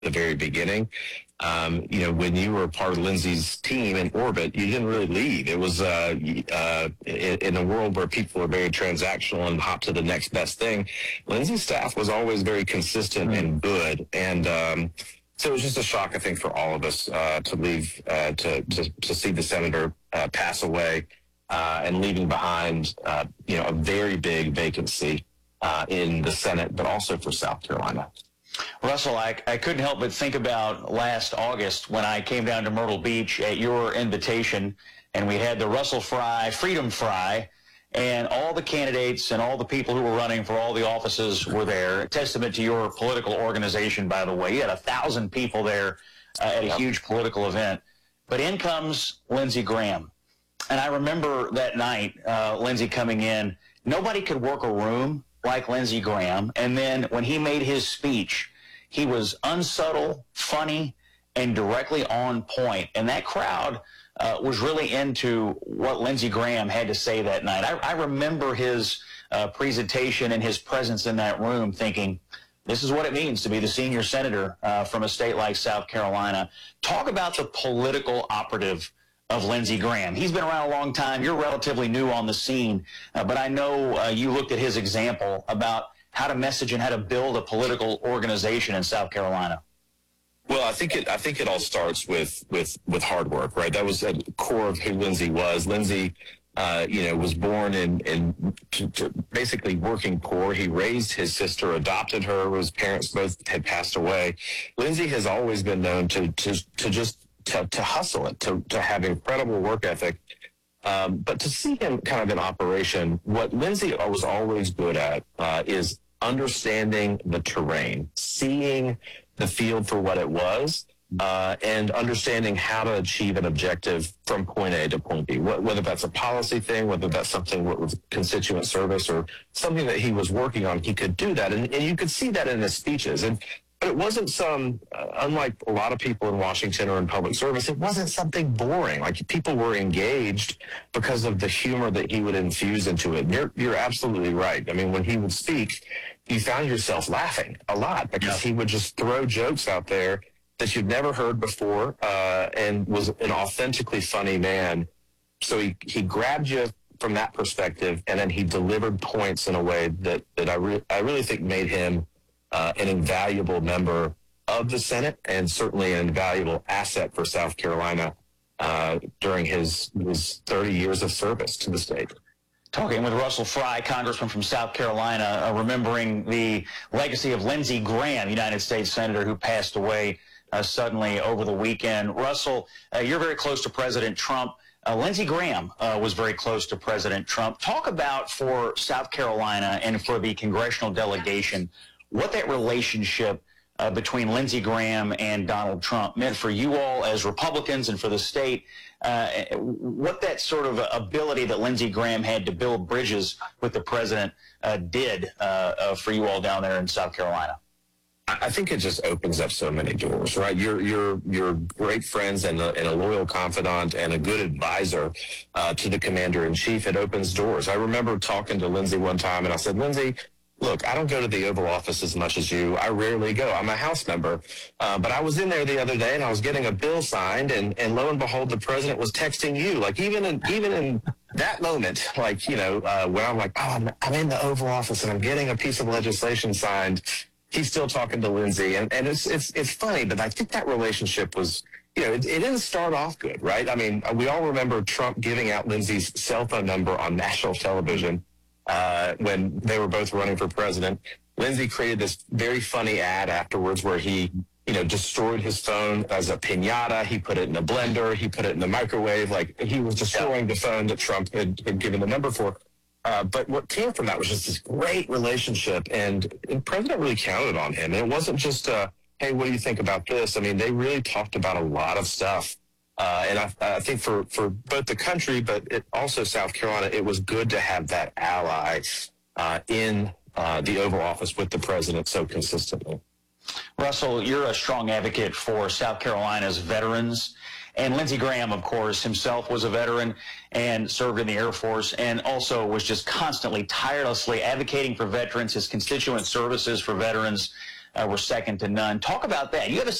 the very beginning. When you were part of Lindsey's team in orbit, you didn't really leave. It was in a world where people are very transactional and hop to the next best thing. Lindsey's staff was always very consistent and good, and so it was just a shock, I think, for all of us to leave, to see the senator pass away, and leaving behind, a very big vacancy in the Senate, but also for South Carolina. Russell, I couldn't help but think about last August when I came down to Myrtle Beach at your invitation, and we had the Russell Fry Freedom Fry, and all the candidates and all the people who were running for all the offices were there. A testament to your political organization, by the way. You had 1,000 people there at a huge political event. But in comes Lindsey Graham. And I remember that night, Lindsey coming in, nobody could work a room like Lindsey Graham. And then when he made his speech, he was unsubtle, funny, and directly on point. And that crowd was really into what Lindsey Graham had to say that night. I remember his presentation and his presence in that room thinking, this is what it means to be the senior senator from a state like South Carolina. Talk about the political operative of Lindsey Graham. He's been around a long time. You're relatively new on the scene, but I know you looked at his example about how to message and how to build a political organization in South Carolina. Well, I think it all starts with hard work, right? That was at the core of who Lindsey was. Lindsey, was born in basically working poor. He raised his sister, adopted her. His parents both had passed away. Lindsey has always been known to hustle it, to have incredible work ethic. But to see him kind of in operation, what Lindsey was always good at is understanding the terrain, seeing the field for what it was, and understanding how to achieve an objective from point A to point B, whether that's a policy thing, whether that's something with constituent service or something that he was working on, he could do that. And you could see that in his speeches. But it wasn't unlike a lot of people in Washington or in public service, it wasn't something boring. Like, people were engaged because of the humor that he would infuse into it. And you're absolutely right. I mean, when he would speak, you found yourself laughing a lot because he would just throw jokes out there that you'd never heard before, and was an authentically funny man. So he grabbed you from that perspective, and then he delivered points in a way that I really think made him an invaluable member of the Senate, and certainly an invaluable asset for South Carolina during his 30 years of service to the state. Talking with Russell Fry, Congressman from South Carolina, remembering the legacy of Lindsey Graham, United States Senator, who passed away suddenly over the weekend. Russell, you're very close to President Trump. Lindsey Graham was very close to President Trump. Talk about, for South Carolina and for the congressional delegation, what that relationship between Lindsey Graham and Donald Trump meant for you all as Republicans and for the state, what that sort of ability that Lindsey Graham had to build bridges with the president did for you all down there in South Carolina. I think it just opens up so many doors, right? You're great friends and a loyal confidant and a good advisor to the commander-in-chief. It opens doors. I remember talking to Lindsey one time, and I said, Lindsey, look, I don't go to the Oval Office as much as you. I rarely go. I'm a House member. But I was in there the other day, and I was getting a bill signed, and lo and behold, the president was texting you. Like, even in that moment, like, when I'm like, oh, I'm in the Oval Office, and I'm getting a piece of legislation signed, he's still talking to Lindsey. And it's funny, but I think that relationship was, it didn't start off good, right? I mean, we all remember Trump giving out Lindsey's cell phone number on national television when they were both running for president. Lindsey created this very funny ad afterwards where he, destroyed his phone as a piñata. He put it in a blender. He put it in the microwave. Like, he was destroying the phone that Trump had given the number for. But what came from that was just this great relationship, and the president really counted on him. And it wasn't just, hey, what do you think about this? I mean, they really talked about a lot of stuff. And I think for both the country, but also South Carolina, it was good to have that ally in the Oval Office with the president so consistently. Russell, you're a strong advocate for South Carolina's veterans. And Lindsey Graham, of course, himself was a veteran and served in the Air Force, and also was just constantly, tirelessly advocating for veterans, his constituent services for veterans. were second to none. Talk about that. You have a